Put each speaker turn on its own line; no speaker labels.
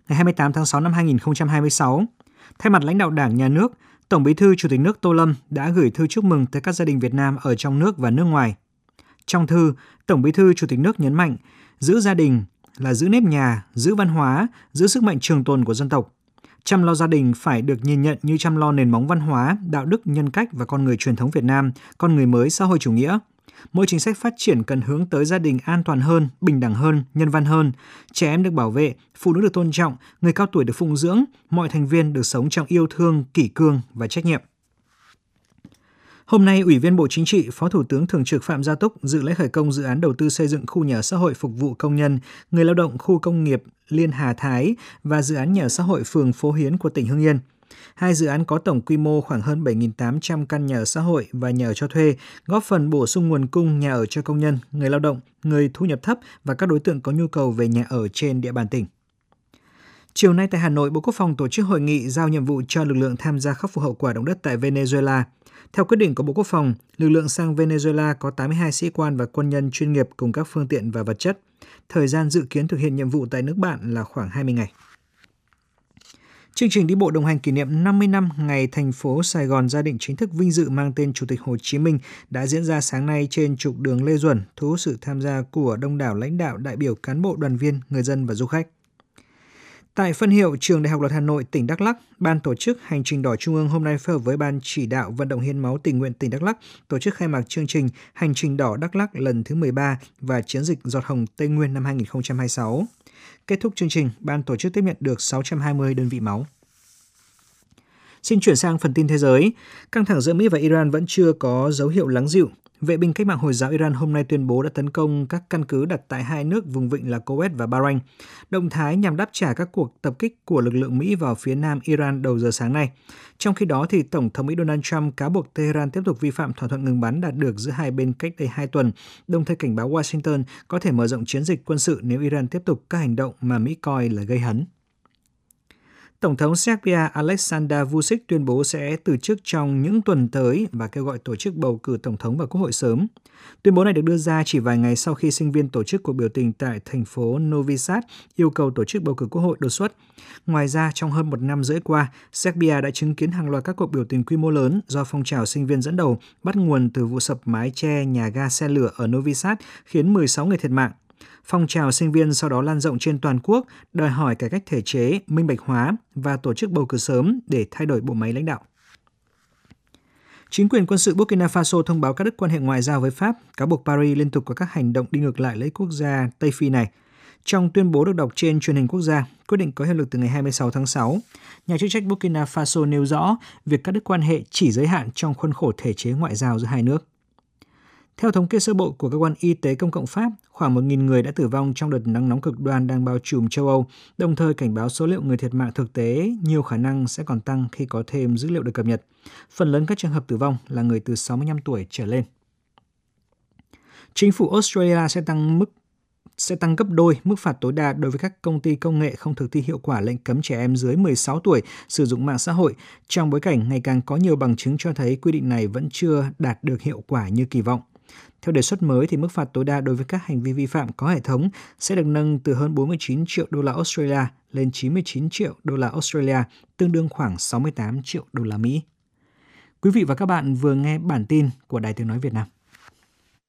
ngày 28 tháng 6 năm 2026, thay mặt lãnh đạo Đảng, Nhà nước, Tổng Bí thư Chủ tịch nước Tô Lâm đã gửi thư chúc mừng tới các gia đình Việt Nam ở trong nước và nước ngoài. Trong thư, Tổng Bí thư Chủ tịch nước nhấn mạnh, giữ gia đình là giữ nếp nhà, giữ văn hóa, giữ sức mạnh trường tồn của dân tộc. Chăm lo gia đình phải được nhìn nhận như chăm lo nền móng văn hóa, đạo đức, nhân cách và con người truyền thống Việt Nam, con người mới xã hội chủ nghĩa. Mỗi chính sách phát triển cần hướng tới gia đình an toàn hơn, bình đẳng hơn, nhân văn hơn, trẻ em được bảo vệ, phụ nữ được tôn trọng, người cao tuổi được phụng dưỡng, mọi thành viên được sống trong yêu thương, kỷ cương và trách nhiệm. Hôm nay, Ủy viên Bộ Chính trị, Phó Thủ tướng Thường trực Phạm Gia Túc dự lễ khởi công dự án đầu tư xây dựng khu nhà ở xã hội phục vụ công nhân, người lao động khu công nghiệp Liên Hà Thái và dự án nhà ở xã hội phường Phố Hiến của tỉnh Hưng Yên. Hai dự án có tổng quy mô khoảng hơn 7.800 căn nhà ở xã hội và nhà ở cho thuê, góp phần bổ sung nguồn cung nhà ở cho công nhân, người lao động, người thu nhập thấp và các đối tượng có nhu cầu về nhà ở trên địa bàn tỉnh. Chiều nay tại Hà Nội, Bộ Quốc phòng tổ chức hội nghị giao nhiệm vụ cho lực lượng tham gia khắc phục hậu quả động đất tại Venezuela. Theo quyết định của Bộ Quốc phòng, lực lượng sang Venezuela có 82 sĩ quan và quân nhân chuyên nghiệp cùng các phương tiện và vật chất. Thời gian dự kiến thực hiện nhiệm vụ tại nước bạn là khoảng 20 ngày. Chương trình đi bộ đồng hành kỷ niệm 50 năm ngày thành phố Sài Gòn ra định chính thức vinh dự mang tên Chủ tịch Hồ Chí Minh đã diễn ra sáng nay trên trục đường Lê Duẩn, thu hút sự tham gia của đông đảo lãnh đạo, đại biểu, cán bộ, đoàn viên, người dân và du khách. Tại phân hiệu Trường Đại học Luật Hà Nội, tỉnh Đắk Lắk, Ban tổ chức Hành trình đỏ Trung ương hôm nay phối hợp với Ban chỉ đạo vận động hiến máu tình nguyện tỉnh Đắk Lắk tổ chức khai mạc chương trình Hành trình đỏ Đắk Lắk lần thứ 13 và chiến dịch Giọt hồng Tây Nguyên năm 2026. Kết thúc chương trình, Ban tổ chức tiếp nhận được 620 đơn vị máu. Xin chuyển sang phần tin thế giới. Căng thẳng giữa Mỹ và Iran vẫn chưa có dấu hiệu lắng dịu. Vệ binh cách mạng Hồi giáo Iran hôm nay tuyên bố đã tấn công các căn cứ đặt tại hai nước vùng vịnh là Kuwait và Bahrain. Động thái nhằm đáp trả các cuộc tập kích của lực lượng Mỹ vào phía nam Iran đầu giờ sáng nay. Trong khi đó, thì Tổng thống Mỹ Donald Trump cáo buộc Tehran tiếp tục vi phạm thỏa thuận ngừng bắn đạt được giữa hai bên cách đây 2 tuần, đồng thời cảnh báo Washington có thể mở rộng chiến dịch quân sự nếu Iran tiếp tục các hành động mà Mỹ coi là gây hấn. Tổng thống Serbia Aleksandar Vučić tuyên bố sẽ từ chức trong những tuần tới và kêu gọi tổ chức bầu cử tổng thống và quốc hội sớm. Tuyên bố này được đưa ra chỉ vài ngày sau khi sinh viên tổ chức cuộc biểu tình tại thành phố Novi Sad yêu cầu tổ chức bầu cử quốc hội đột xuất. Ngoài ra, trong hơn 1 năm rưỡi qua, Serbia đã chứng kiến hàng loạt các cuộc biểu tình quy mô lớn do phong trào sinh viên dẫn đầu, bắt nguồn từ vụ sập mái che nhà ga xe lửa ở Novi Sad khiến 16 người thiệt mạng. Phong trào sinh viên sau đó lan rộng trên toàn quốc, đòi hỏi cải cách thể chế, minh bạch hóa và tổ chức bầu cử sớm để thay đổi bộ máy lãnh đạo. Chính quyền quân sự Burkina Faso thông báo cắt đứt quan hệ ngoại giao với Pháp, cáo buộc Paris liên tục có các hành động đi ngược lại lợi ích quốc gia Tây Phi này. Trong tuyên bố được đọc trên truyền hình quốc gia, quyết định có hiệu lực từ ngày 26 tháng 6, nhà chức trách Burkina Faso nêu rõ việc cắt đứt quan hệ chỉ giới hạn trong khuôn khổ thể chế ngoại giao giữa hai nước. Theo thống kê sơ bộ của Cơ quan Y tế Công cộng Pháp, khoảng 1.000 người đã tử vong trong đợt nắng nóng cực đoan đang bao trùm châu Âu, đồng thời cảnh báo số liệu người thiệt mạng thực tế nhiều khả năng sẽ còn tăng khi có thêm dữ liệu được cập nhật. Phần lớn các trường hợp tử vong là người từ 65 tuổi trở lên. Chính phủ Australia sẽ tăng gấp đôi mức phạt tối đa đối với các công ty công nghệ không thực thi hiệu quả lệnh cấm trẻ em dưới 16 tuổi sử dụng mạng xã hội, trong bối cảnh ngày càng có nhiều bằng chứng cho thấy quy định này vẫn chưa đạt được hiệu quả như kỳ vọng. Theo đề xuất mới, thì mức phạt tối đa đối với các hành vi vi phạm có hệ thống sẽ được nâng từ hơn 49 triệu đô la Australia lên 99 triệu đô la Australia, tương đương khoảng 68 triệu đô la Mỹ. Quý vị và các bạn vừa nghe bản tin của Đài Tiếng nói Việt Nam.